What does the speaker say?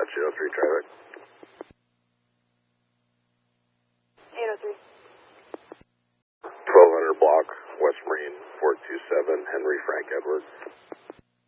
Launch 803 traffic. 803. 1200 block, West Marine, 427, Henry Frank Edwards.